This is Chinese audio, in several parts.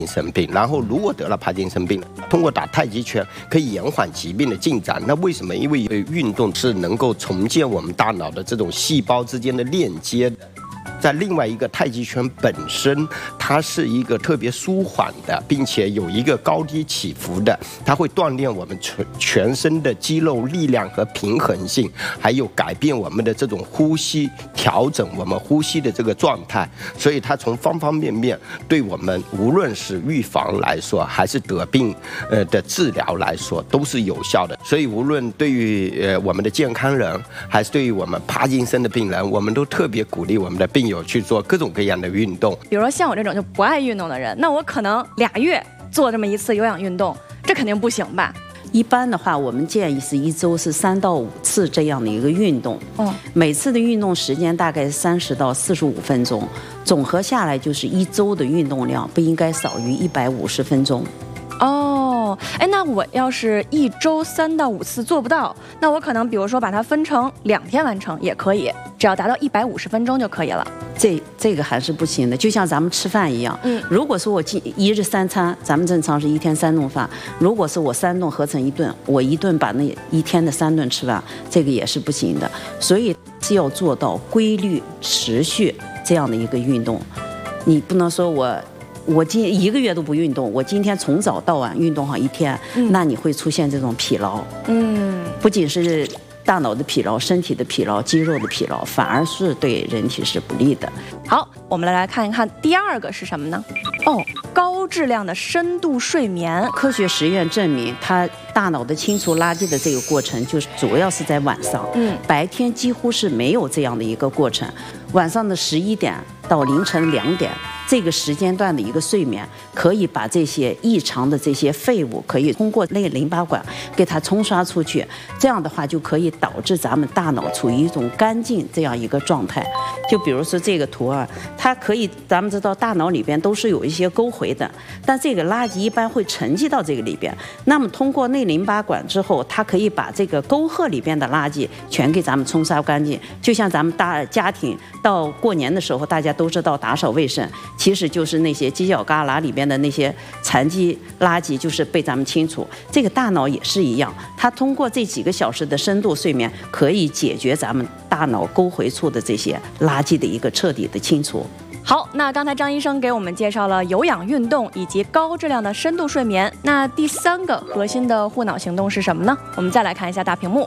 生病，然后如果得了帕金森病，通过打太极拳可以延缓疾病的进展。那为什么？因为运动是能够重建我们大脑的这种细胞之间的链接的。在另外一个，太极拳本身它是一个特别舒缓的，并且有一个高低起伏的，它会锻炼我们全身的肌肉力量和平衡性，还有改变我们的这种呼吸，调整我们呼吸的这个状态。所以它从方方面面对我们无论是预防来说，还是得病的治疗来说都是有效的。所以无论对于我们的健康人，还是对于我们帕金森的病人，我们都特别鼓励我们的病友去做各种各样的运动。 比如说像我这种就不爱运动的人，那我可能2月做这么一次有氧运动，这肯定不行吧？ 一般的话，我们建议是1周是3到5次这样的一个运动。每次的运动时间大概30到45分钟，总和下来就是1周的运动量不应该少于150分钟。 那我要是1周3到5次做不到，那我可能比如说把它分成2天完成也可以，只要达到150分钟就可以了。 这个还是不行的，就像咱们吃饭一样。如果说我1日3餐，咱们正常是1天3顿饭，如果是我3顿合成1顿，我1顿把那1天的3顿吃完，这个也是不行的。所以是要做到规律、持续这样的一个运动，你不能说我今1个月都不运动，我今天从早到晚运动好1天，那你会出现这种疲劳。不仅是大脑的疲劳、身体的疲劳、肌肉的疲劳，反而是对人体是不利的。 好，我们来看一看第2个是什么呢？高质量的深度睡眠。 科学实验证明，它大脑的清除垃圾的这个过程，就是主要是在晚上。白天几乎是没有这样的一个过程。晚上的11点到凌晨2点。这个时间段的一个睡眠，可以把这些异常的这些废物，可以通过内淋巴管给它冲刷出去。这样的话，就可以导致咱们大脑处于一种干净这样一个状态。就比如说这个图啊，它可以，咱们知道大脑里边都是有一些沟回的，但这个垃圾一般会沉积到这个里边。那么通过内淋巴管之后，它可以把这个沟壑里边的垃圾全给咱们冲刷干净。就像咱们大家庭到过年的时候，大家都知道打扫卫生。其实就是那些犄角旮旯里边的那些残疾垃圾，就是被咱们清除。这个大脑也是一样，它通过这几个小时的深度睡眠，可以解决咱们大脑沟回处的这些垃圾的一个彻底的清除。 好，那刚才张医生给我们介绍了有氧运动以及高质量的深度睡眠。那第3个核心的护脑行动是什么呢？我们再来看一下大屏幕。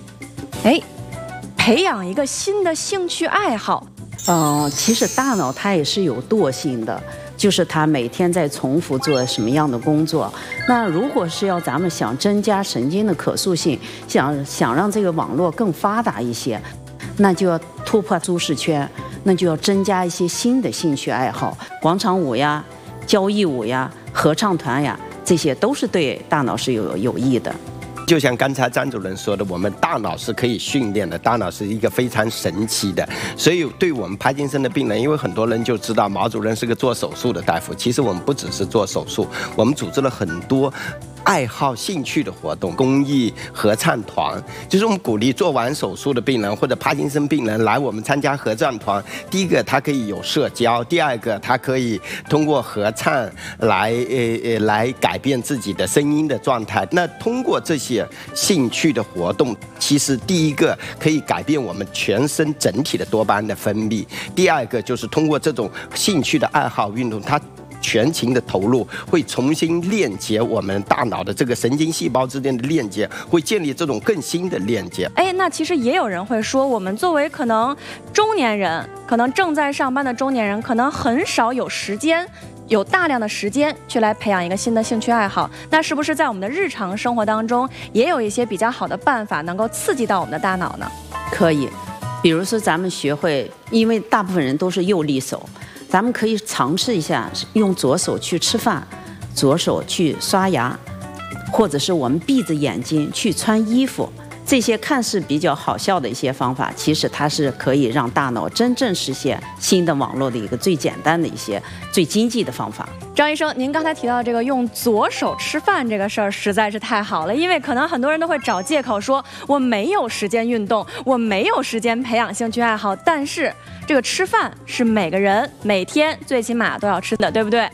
培养一个新的兴趣爱好。 其实大脑它也是有惰性的，就是它每天在重复做什么样的工作。那如果是要咱们想增加神经的可塑性，想让这个网络更发达一些，那就要突破舒适圈，那就要增加一些新的兴趣爱好，广场舞呀、交谊舞呀、合唱团呀，这些都是对大脑是有益的。 就像刚才张主任说的，我们大脑是可以训练的，大脑是一个非常神奇的。所以对我们帕金森的病人，因为很多人就知道毛主任是个做手术的大夫，其实我们不只是做手术，我们组织了很多爱好兴趣的活动，公益合唱团，就是我们鼓励做完手术的病人或者帕金森病人来我们参加合唱团。第一个，他可以有社交；第二个，他可以通过合唱来改变自己的声音的状态。那通过这些兴趣的活动，其实第一个可以改变我们全身整体的多巴胺的分泌；第二个就是通过这种兴趣的爱好运动，它全情的投入，会重新链接我们大脑的这个神经细胞之间的链接，会建立这种更新的链接。 那其实也有人会说，我们作为可能中年人，可能正在上班的中年人，可能很少有时间，有大量的时间去来培养一个新的兴趣爱好。那是不是在我们的日常生活当中，也有一些比较好的办法，能够刺激到我们的大脑呢？ 可以，比如说咱们学会，因为大部分人都是右利手，咱们可以尝试一下用左手去吃饭，左手去刷牙，或者是我们闭着眼睛去穿衣服。这些看似比较好笑的一些方法，其实它是可以让大脑真正实现新的网络的一个最简单的一些最经济的方法。 张医生，您刚才提到这个用左手吃饭这个事儿实在是太好了，因为可能很多人都会找借口说我没有时间运动，我没有时间培养兴趣爱好，但是这个吃饭是每个人每天最起码都要吃的，对不对？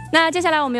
那接下来我们